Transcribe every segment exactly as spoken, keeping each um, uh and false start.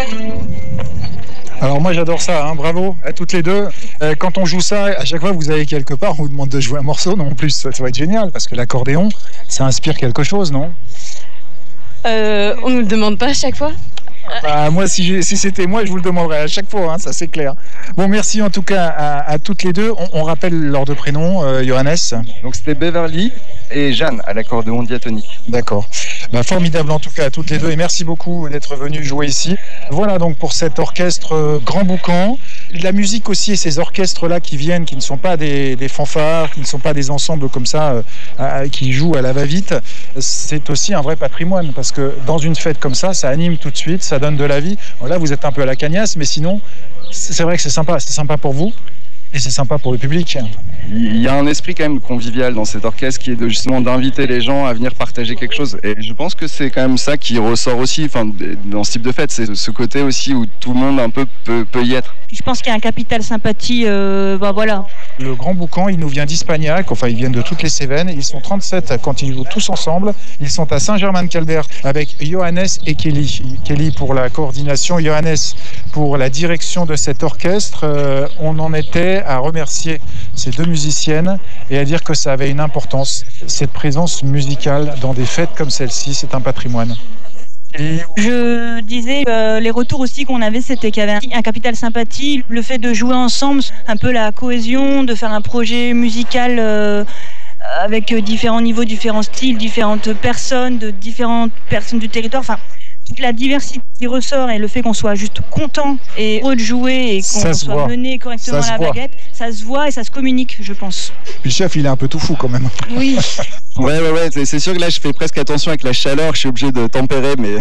Alors moi j'adore ça, hein, bravo à toutes les deux. Euh, quand on joue ça, à chaque fois que vous allez quelque part, on vous demande de jouer un morceau, non en plus ça, ça va être génial parce que l'accordéon, ça inspire quelque chose, non? euh, On ne nous le demande pas à chaque fois. Bah, moi, si, j'ai, si c'était moi, je vous le demanderais à chaque fois, hein, ça c'est clair. Bon, merci en tout cas à, à toutes les deux. On, on rappelle leurs deux prénoms, euh, Johannes. Donc c'était Beverly et Jeanne à l'accordéon diatonique. D'accord. Bah, formidable en tout cas à toutes les deux et merci beaucoup d'être venus jouer ici. Voilà donc pour cet orchestre euh, Grand Boucan. La musique aussi et ces orchestres-là qui viennent, qui ne sont pas des, des fanfares, qui ne sont pas des ensembles comme ça, euh, à, qui jouent à la va-vite, c'est aussi un vrai patrimoine parce que dans une fête comme ça, ça anime tout de suite, ça donne de la vie. Bon, là, vous êtes un peu à la cagnasse, mais sinon, c'est vrai que c'est sympa, c'est sympa pour vous. Et c'est sympa pour le public. Il y a un esprit quand même convivial dans cet orchestre qui est de, justement d'inviter les gens à venir partager quelque chose. Et je pense que c'est quand même ça qui ressort aussi enfin, dans ce type de fête. C'est ce côté aussi où tout le monde un peu peut, peut y être. Je pense qu'il y a un capital sympathie. Euh, bah voilà. Le Grand Boucan, il nous vient d'Ispagnac, enfin ils viennent de toutes les Cévennes. Ils sont trente-sept quand ils jouent tous ensemble. Ils sont à Saint-Germain-de-Calbert avec Johannes et Kelly. Kelly pour la coordination, Johannes pour la direction de cet orchestre. Euh, on en était à remercier ces deux musiciennes et à dire que ça avait une importance. Cette présence musicale dans des fêtes comme celle-ci, c'est un patrimoine. Et... Je disais, euh, les retours aussi qu'on avait, c'était qu'il y avait un, un capital sympathie, le fait de jouer ensemble, un peu la cohésion, de faire un projet musical euh, avec différents niveaux, différents styles, différentes personnes, de différentes personnes du territoire. Enfin, toute la diversité qui ressort et le fait qu'on soit juste content et heureux de jouer et qu'on soit voit. mené correctement à la voit. baguette, ça se voit et ça se communique, je pense. Puis le chef, il est un peu tout fou quand même. Oui. Ouais, ouais, ouais, c'est, c'est sûr que là, je fais presque attention avec la chaleur, je suis obligé de tempérer mes,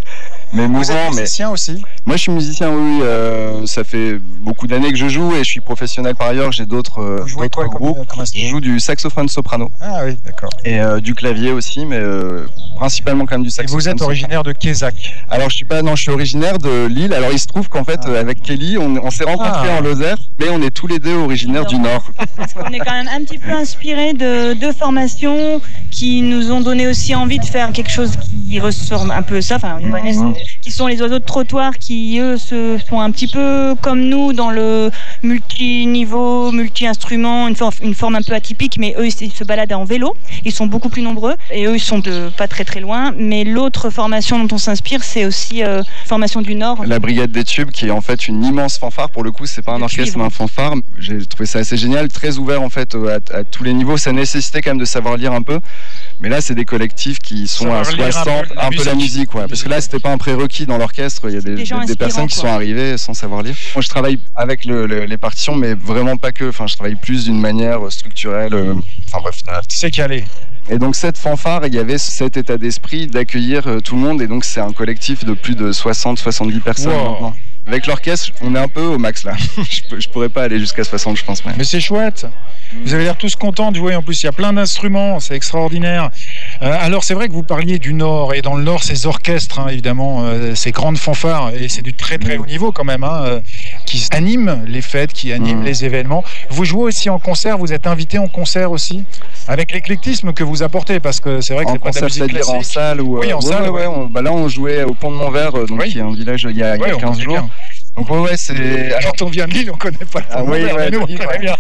mes mouvements. Vous êtes musicien mais... aussi? Moi, je suis musicien, oui, euh, ça fait beaucoup d'années que je joue et je suis professionnel par ailleurs, j'ai d'autres, euh, d'autres quoi, groupes. Comme, comme je joue du saxophone soprano. Ah oui, d'accord. Et euh, du clavier aussi, mais euh, principalement quand même du saxophone. Et vous êtes originaire de Quézac? Alors, je suis pas, non, je suis originaire de Lille. Alors, il se trouve qu'en fait, ah. avec Kelly, on, on s'est rencontrés ah. en Lozère, mais on est tous les deux originaires Alors, du Nord. Parce qu'on est quand même un petit peu inspirés de deux formations qui nous ont donné aussi envie de faire quelque chose qui ressort un peu ça, enfin, mmh. qui sont les oiseaux de trottoir qui, eux, se font un petit peu comme nous dans le multi-niveau, multi-instrument, une, for- une forme un peu atypique, mais eux, ils se baladent en vélo, ils sont beaucoup plus nombreux, et eux, ils sont de pas très très loin, mais l'autre formation dont on s'inspire, c'est aussi euh, formation du Nord. La Brigade des Tubes, qui est en fait une immense fanfare, pour le coup, c'est pas un orchestre, mais un fanfare. J'ai trouvé ça assez génial, très ouvert en fait à, à tous les niveaux, ça nécessitait quand même de savoir lire un peu. Mais là, c'est des collectifs qui sont à soixante, un peu, un peu la musique, ouais. Parce que là, c'était pas un prérequis dans l'orchestre. Il y a des, des, des, des personnes qui quoi. sont arrivées sans savoir lire. Moi, je travaille avec le, le, les partitions, mais vraiment pas que. Enfin, je travaille plus d'une manière structurelle. Euh... Enfin bref. Tu sais qu'aller. Et donc cette fanfare, il y avait cet état d'esprit d'accueillir euh, tout le monde. Et donc c'est un collectif de plus de soixante soixante-dix personnes wow. maintenant. Avec l'orchestre, on est un peu au max là. je, je pourrais pas aller jusqu'à soixante, je pense. Mais, mais c'est chouette. Vous avez l'air tous contents de jouer. En plus, il y a plein d'instruments, c'est extraordinaire. Euh, alors, c'est vrai que vous parliez du Nord, et dans le Nord, ces orchestres, hein, évidemment, euh, ces grandes fanfares, et c'est du très très haut niveau quand même, hein, euh, qui animent les fêtes, qui animent mmh. les événements. Vous jouez aussi en concert, vous êtes invité en concert aussi, avec l'éclectisme que vous apportez, parce que c'est vrai que en c'est pas de la musique classique. En salle ou oui, en ouais, salle. Ouais, ouais, on, bah là, on jouait au Pont de Montvert, donc oui. qui est un village il y a, ouais, il y a quinze jours. Bien. Donc ouais, ouais, c'est... Quand on vient de Lille, on connaît pas le ah, oui, ouais, nous, on connaît bien.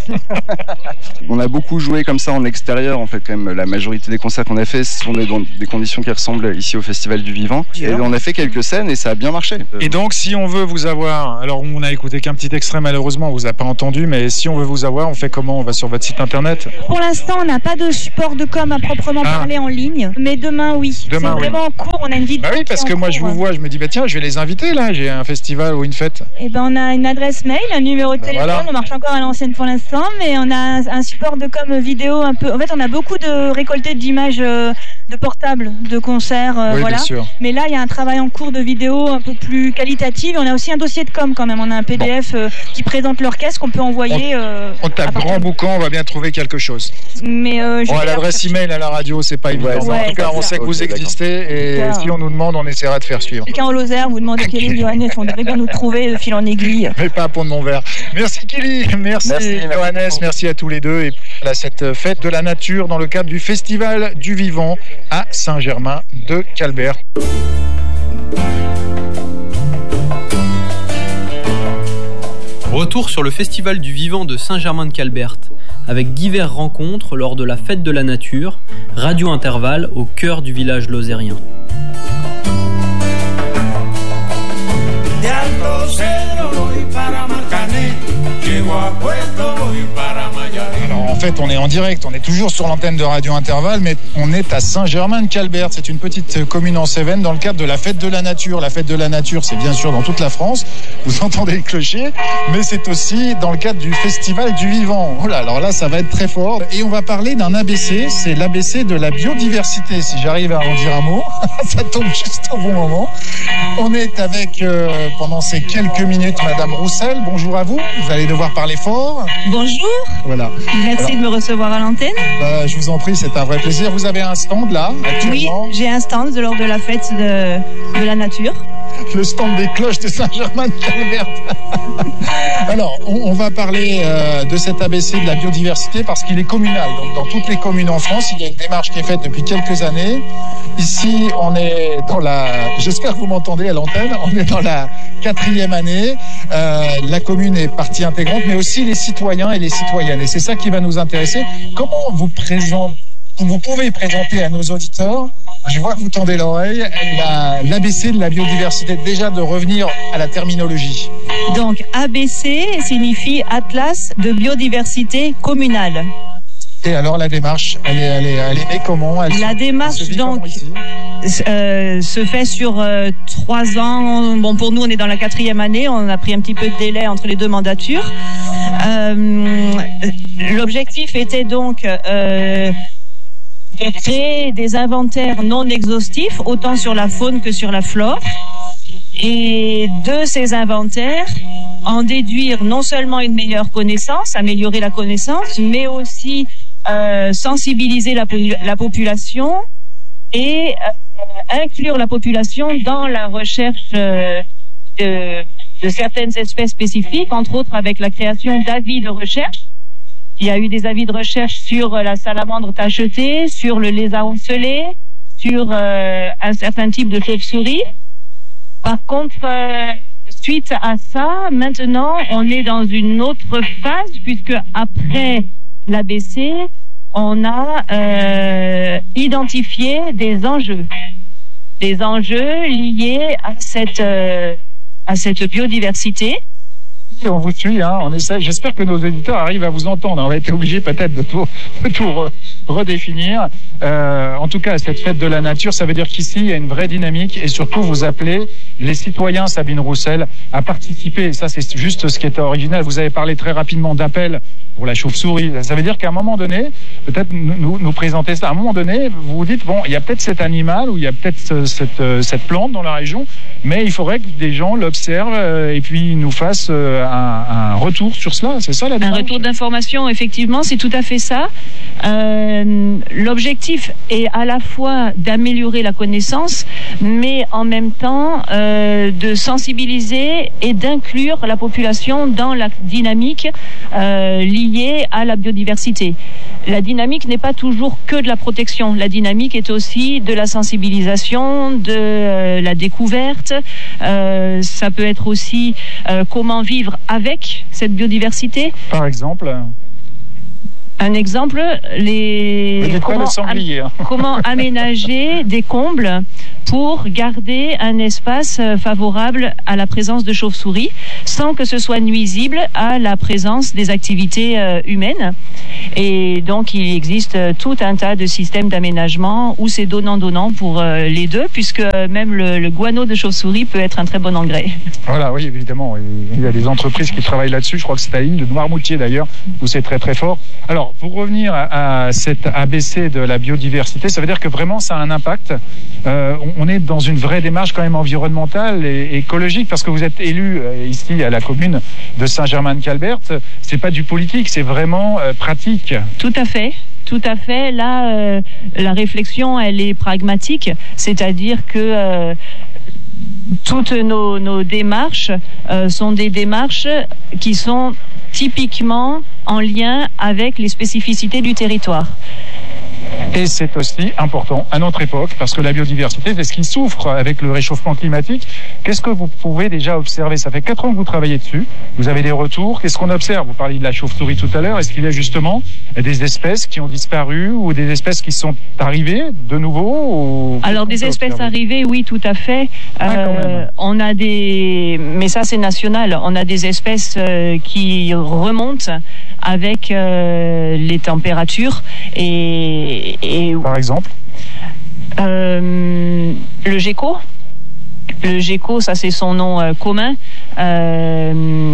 On a beaucoup joué comme ça en extérieur, en fait, quand même. La majorité des concerts qu'on a fait sont dans des conditions qui ressemblent ici au Festival du Vivant. Et on a fait quelques scènes et ça a bien marché. Et donc, si on veut vous avoir... Alors, on a écouté qu'un petit extrait, malheureusement, on vous a pas entendu, mais si on veut vous avoir, on fait comment? On va sur votre site internet? Pour l'instant, on n'a pas de support de com à proprement ah. parler en ligne, mais demain, oui. Demain, c'est oui. vraiment en cours, on a une vidéo. Bah oui, parce que moi, cours. je vous vois, je me dis, bah tiens, je vais les inviter, là, j'ai un festival ou une fête. Eh ben, on a une adresse mail, un numéro de téléphone, voilà. On marche encore à l'ancienne pour l'instant, mais on a un support de com vidéo un peu. En fait, on a beaucoup de récoltés d'images euh, de portables, de concerts, euh, oui, voilà. Bien sûr. Mais là, il y a un travail en cours de vidéo un peu plus qualitatif. Et on a aussi un dossier de com quand même. On a un P D F bon. euh, qui présente l'orchestre qu'on peut envoyer. On, euh, on tape Grand Boucan, on va bien trouver quelque chose. Mais euh, bon, l'adresse email à la radio, c'est pas évident. Ouais, en tout cas, on sait que vous okay, existez et d'accord. Si on nous demande, on essaiera de faire suivre. Quelqu'un en Lozère, vous demandez Kelly, Johannes, on devrait bien nous trouver de fil en aiguille. Mais pas à Pont de Montvert. Merci Kelly, merci, merci Johannes, merci, merci à tous les deux et à cette fête de la nature dans le cadre du Festival du Vivant à Saint-Germain-de-Calbert. Retour sur le Festival du Vivant de Saint-Germain-de-Calbert, avec diverses rencontres lors de la Fête de la Nature, Radio Intervalle au cœur du village lozérien. Alors en fait on est en direct, on est toujours sur l'antenne de Radio Intervalle, mais on est à Saint-Germain-de-Calbert. C'est une petite commune en Cévennes dans le cadre de la Fête de la Nature. La Fête de la Nature, c'est bien sûr dans toute la France, vous entendez le clocher, mais c'est aussi dans le cadre du Festival du Vivant. Oh là, alors là ça va être très fort. Et on va parler d'un A B C, c'est l'A B C de la biodiversité, si j'arrive à en dire un mot. Ça tombe juste au bon moment. On est avec, euh, pendant ces quelques minutes, Madame Roussel. Bonjour à vous, vous allez devoir parler fort. Bonjour. Voilà. Merci Alors, de me recevoir à l'antenne. Bah, je vous en prie, c'est un vrai plaisir. Vous avez un stand là, actuellement. Oui, j'ai un stand lors de la fête de, de la nature. Le stand des cloches de Saint-Germain-de-Calbert. Alors, on, on va parler euh, de cet A B C de la biodiversité parce qu'il est communal. Donc, dans toutes les communes en France, il y a une démarche qui est faite depuis quelques années. Ici, on est dans la... J'espère que vous m'entendez à l'antenne. On est dans la quatrième année. Euh, la commune est partie intégrante, mais aussi les citoyens et les citoyennes. Et c'est ça qui va nous intéresser. Comment vous présentez, vous pouvez présenter à nos auditeurs, je vois que vous tendez l'oreille, l'A B C de la biodiversité, déjà de revenir à la terminologie. Donc A B C signifie Atlas de biodiversité communale. Et alors la démarche, elle est, elle est, elle est née comment? Elle La se, démarche elle se donc euh, se fait sur euh, trois ans. Bon, pour nous, on est dans la quatrième année. On a pris un petit peu de délai entre les deux mandatures. Euh, l'objectif était donc euh, de créer des inventaires non exhaustifs, autant sur la faune que sur la flore. Et de ces inventaires, en déduire non seulement une meilleure connaissance, améliorer la connaissance, mais aussi euh, sensibiliser la, la population et euh, inclure la population dans la recherche euh, de, de certaines espèces spécifiques, entre autres avec la création d'avis de recherche. Il y a eu des avis de recherche sur la salamandre tachetée, sur le lézard ocellé, sur euh, un certain type de chauve-souris. Par contre, euh, suite à ça, maintenant, on est dans une autre phase, puisque après l'A B C, on a euh, identifié des enjeux, des enjeux liés à cette euh, à cette biodiversité. On vous suit, hein, on essaie. J'espère que nos éditeurs arrivent à vous entendre. On va être obligé peut-être de tout, de tout re, redéfinir. Euh, en tout cas, cette fête de la nature, ça veut dire qu'ici, il y a une vraie dynamique et surtout, vous appelez les citoyens, Sabine Roussel, à participer. Et ça, c'est juste ce qui est original. Vous avez parlé très rapidement d'appel pour la chauve-souris. Ça veut dire qu'à un moment donné, peut-être nous, nous présenter ça, à un moment donné, vous vous dites, bon, il y a peut-être cet animal ou il y a peut-être ce, cette, cette plante dans la région, mais il faudrait que des gens l'observent et puis nous fassent un, un retour sur cela. C'est ça la démarche ? Un retour d'information, effectivement, c'est tout à fait ça. Euh, l'objectif est à la fois d'améliorer la connaissance, mais en même temps euh, de sensibiliser et d'inclure la population dans la dynamique euh, liée à la biodiversité. La dynamique n'est pas toujours que de la protection. La dynamique est aussi de la sensibilisation, de euh, la découverte. Euh, ça peut être aussi euh, comment vivre avec cette biodiversité. Par exemple ? Un exemple, les comment, le sanglier, hein. comment aménager des combles pour garder un espace favorable à la présence de chauves-souris sans que ce soit nuisible à la présence des activités euh, humaines. Et donc, il existe tout un tas de systèmes d'aménagement où c'est donnant-donnant pour euh, les deux, puisque même le, le guano de chauve-souris peut être un très bon engrais. Voilà, oui, évidemment. Il y a des entreprises qui travaillent là-dessus. Je crois que c'est à l'île de Noirmoutier, d'ailleurs, où c'est très, très fort. Alors, pour revenir à, à cet A B C de la biodiversité, ça veut dire que vraiment, ça a un impact. Euh, on, on est dans une vraie démarche quand même environnementale et, et écologique, parce que vous êtes élu euh, ici à la commune de Saint-Germain-de-Calbert. C'est pas du politique, c'est vraiment euh, pratique. Tout à fait. Tout à fait. Là, euh, la réflexion, elle est pragmatique, c'est-à-dire que euh, toutes nos, nos démarches euh, sont des démarches qui sont typiquement en lien avec les spécificités du territoire. Et c'est aussi important à notre époque, parce que la biodiversité, c'est ce qui souffre avec le réchauffement climatique. Qu'est-ce que vous pouvez déjà observer? Ça fait quatre ans que vous travaillez dessus. Vous avez des retours. Qu'est-ce qu'on observe? Vous parliez de la chauve-souris tout à l'heure. Est-ce qu'il y a justement des espèces qui ont disparu ou des espèces qui sont arrivées de nouveau ou... Alors, des espèces observer? arrivées, oui, tout à fait. Ah, euh, on a des... Mais ça, c'est national. On a des espèces euh, qui remontent avec euh, les températures. Et, et... Par exemple euh, le gecko. Le gecko, ça c'est son nom euh, commun. Euh,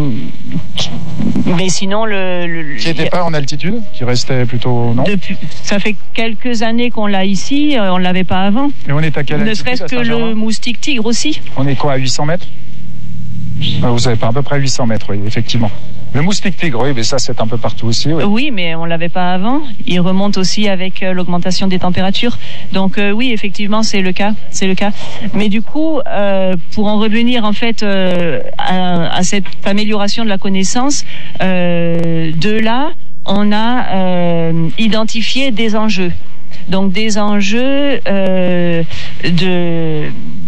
mais sinon, le, le qui n'était pas en altitude, qui restait plutôt non. Depuis, ça fait quelques années qu'on l'a ici, on l'avait pas avant. Et on est à quelle altitude? Ne serait-ce que le moustique tigre aussi. On est quoi, à huit cents mètres? Vous savez pas, à peu près huit cents mètres, oui, effectivement. Le moustique tigre, oui, mais ça c'est un peu partout aussi. Oui, oui mais on l'avait pas avant. Il remonte aussi avec euh, l'augmentation des températures. Donc euh, oui, effectivement, c'est le cas, c'est le cas. Mais du coup, euh, pour en revenir en fait euh, à, à cette amélioration de la connaissance, euh, de là, on a euh, identifié des enjeux. Donc des enjeux euh, de, de,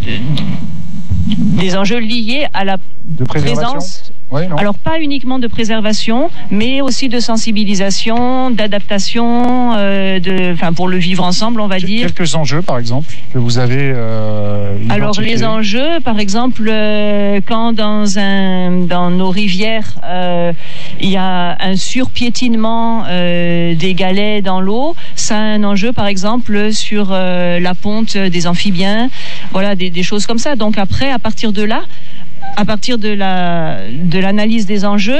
de des enjeux liés à la de présence. Oui, non. Alors pas uniquement de préservation, mais aussi de sensibilisation, d'adaptation, euh, de, enfin pour le vivre ensemble, on va dire. Quelques enjeux, par exemple, que vous avez. Euh, Alors les enjeux, par exemple, euh, quand dans un dans nos rivières, euh, il y a un surpiétinement euh, des galets dans l'eau, ça a un enjeu, par exemple, sur euh, la ponte des amphibiens, voilà, des, des choses comme ça. Donc après, à partir de là. À partir de la de l'analyse des enjeux,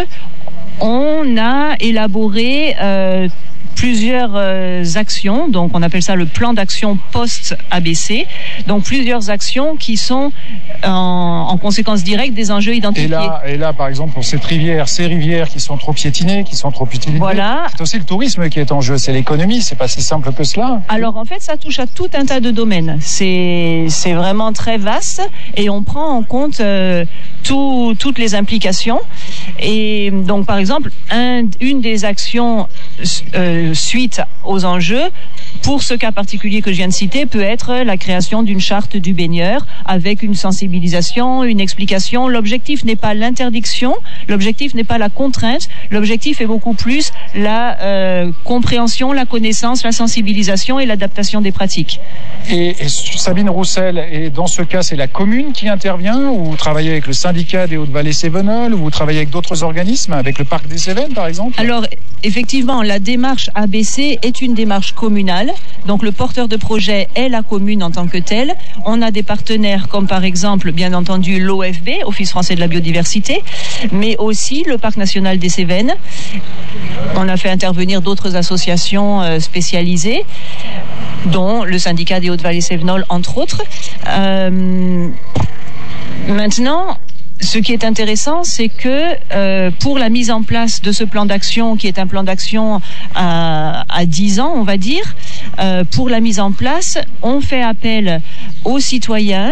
on a élaboré euh, plusieurs euh, actions, donc on appelle ça le plan d'action post-A B C, donc plusieurs actions qui sont en, en conséquence directe des enjeux identifiés. Et là, et là, par exemple, pour cette rivière, ces rivières qui sont trop piétinées, qui sont trop utilisées, voilà. C'est aussi le tourisme qui est en jeu, c'est l'économie, c'est pas si simple que cela. Alors en fait, ça touche à tout un tas de domaines, c'est, c'est vraiment très vaste et on prend en compte euh, tout, toutes les implications. Et donc par exemple, un, une des actions euh, suite aux enjeux, pour ce cas particulier que je viens de citer, peut être la création d'une charte du baigneur avec une sensibilisation, une explication. L'objectif n'est pas l'interdiction, l'objectif n'est pas la contrainte, l'objectif est beaucoup plus la euh, compréhension, la connaissance, la sensibilisation et l'adaptation des pratiques. Et, et Sabine Roussel, et dans ce cas, c'est la commune qui intervient, ou vous travaillez avec le syndicat des Hautes-Vallées-Cévenol, ou vous travaillez avec d'autres organismes, avec le parc des Cévennes par exemple? Alors, effectivement, la démarche A B C est une démarche communale. Donc le porteur de projet est la commune en tant que telle. On a des partenaires comme par exemple, bien entendu, l'O F B, Office français de la biodiversité, mais aussi le Parc national des Cévennes. On a fait intervenir d'autres associations euh, spécialisées, dont le syndicat des Hautes-Vallées-Cévenol, entre autres. Euh, maintenant... Ce qui est intéressant, c'est que euh, pour la mise en place de ce plan d'action, qui est un plan d'action à, à dix ans, on va dire, euh, pour la mise en place, on fait appel aux citoyens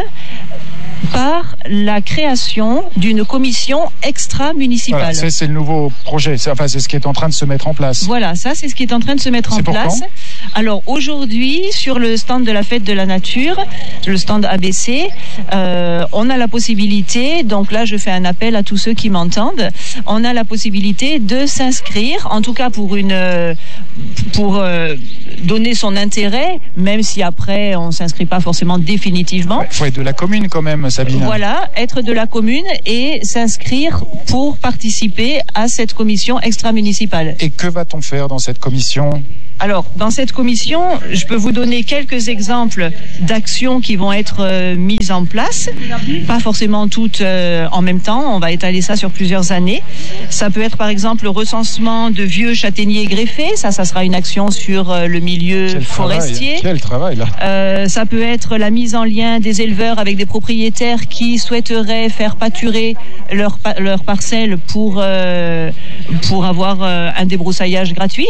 par la création d'une commission extra-municipale. Voilà, c'est, c'est le nouveau projet, c'est, enfin c'est ce qui est en train de se mettre en place. Voilà, ça c'est ce qui est en train de se mettre c'est en place. Quand? Alors aujourd'hui, sur le stand de la Fête de la Nature, le stand A B C, euh, on a la possibilité, donc là je fais un appel à tous ceux qui m'entendent, on a la possibilité de s'inscrire, en tout cas pour une, pour euh, donner son intérêt, même si après on s'inscrit pas forcément définitivement. Il faut être de la commune quand même, Sabine. Voilà, être de la commune et s'inscrire pour participer à cette commission extra-municipale. Et que va-t-on faire dans cette commission ? Alors, dans cette commission, je peux vous donner quelques exemples d'actions qui vont être euh, mises en place. Pas forcément toutes euh, en même temps, on va étaler ça sur plusieurs années. Ça peut être par exemple le recensement de vieux châtaigniers greffés, ça, ça sera une action sur euh, le milieu Quel forestier. Travail. Quel travail là euh, Ça peut être la mise en lien des éleveurs avec des propriétaires propriétaires qui souhaiteraient faire pâturer leur, leur parcelle pour, euh, pour avoir euh, un débroussaillage gratuit.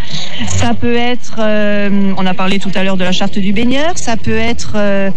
Ça peut être, euh, on a parlé tout à l'heure de la charte du baigneur, ça peut être euh,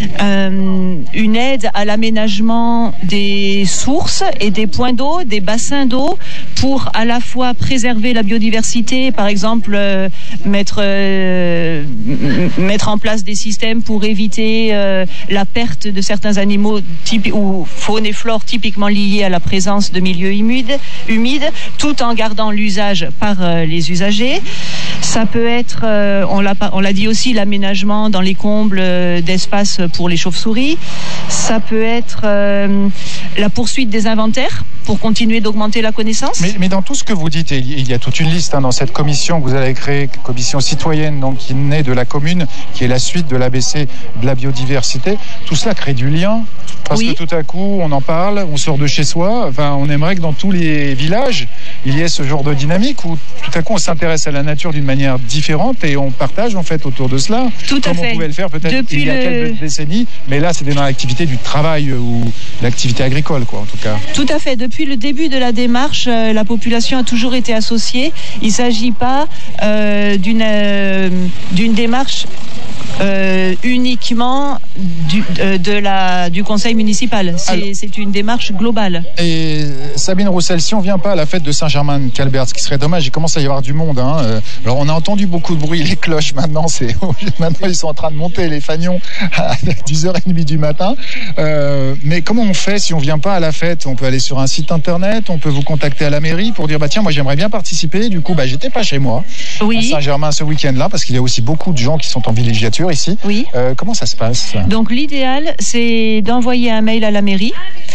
euh, une aide à l'aménagement des sources et des points d'eau, des bassins d'eau, pour à la fois préserver la biodiversité, par exemple euh, mettre, euh, mettre en place des systèmes pour éviter euh, la perte de certains animaux type, ou faune et flore typiquement liés à la présence de milieux humides, humides tout en gardant l'usage par euh, les usagers. Ça peut être, euh, on l'a, on l'a dit aussi, l'aménagement dans les combles euh, d'espace pour les chauves-souris. Ça peut être euh, la poursuite des inventaires pour continuer d'augmenter la connaissance. Mais, mais dans tout ce que vous dites, il y a toute une liste hein, dans cette commission que vous avez créée, commission citoyenne, donc qui naît de la commune, qui est la suite de l'A B C de la biodiversité. Tout cela crée du lien. Parce oui. que tout à coup, on en parle, on sort de chez soi. Enfin, on aimerait que dans tous les villages, il y ait ce genre de dynamique où tout à coup, on s'intéresse à la nature d'une manière différente et on partage en fait autour de cela. Tout à comme fait. on pouvait le faire peut-être Depuis il y a le... quelques décennies, mais là, c'était dans l'activité du travail ou l'activité agricole, quoi, en tout cas. Tout à fait. Depuis le début de la démarche, euh, la population a toujours été associée. Il ne s'agit pas euh, d'une, euh, d'une démarche Euh, uniquement du, euh, de la, du conseil municipal. C'est, Alors, c'est une démarche globale. Et Sabine Roussel, si on ne vient pas à la fête de Saint-Germain-de-Calbert, ce qui serait dommage, il commence à y avoir du monde. Hein. Alors on a entendu beaucoup de bruit, les cloches maintenant, c'est, maintenant ils sont en train de monter les fanions à dix heures trente du matin. Euh, mais comment on fait si on ne vient pas à la fête? On peut aller sur un site internet, on peut vous contacter à la mairie pour dire bah tiens, moi j'aimerais bien participer. Du coup, bah, j'étais pas chez moi oui. à Saint-Germain ce week-end-là, parce qu'il y a aussi beaucoup de gens qui sont en villégiature ici. Oui. Euh, comment ça se passe? Donc l'idéal, c'est d'envoyer un mail à la mairie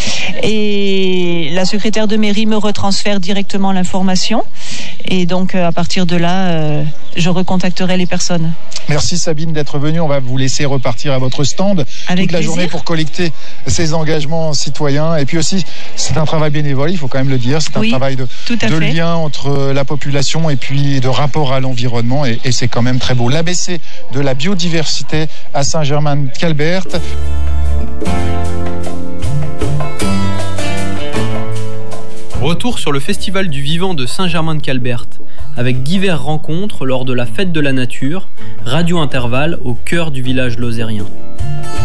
et la secrétaire de mairie me retransfère directement l'information. Et donc à partir de là, euh, je recontacterai les personnes. Merci Sabine d'être venue. On va vous laisser repartir à votre stand Avec toute la plaisir. journée pour collecter ces engagements citoyens. Et puis aussi, c'est un travail bénévole, il faut quand même le dire. C'est un oui, travail de, de lien entre la population et puis de rapport à l'environnement. Et, et c'est quand même très beau. L'A B C de la biodiversité à Saint-Germain-de-Calbert. Retour sur le Festival du Vivant de Saint-Germain-de-Calbert, avec diverses rencontres lors de la Fête de la Nature, Radio Intervalle au cœur du village lozérien.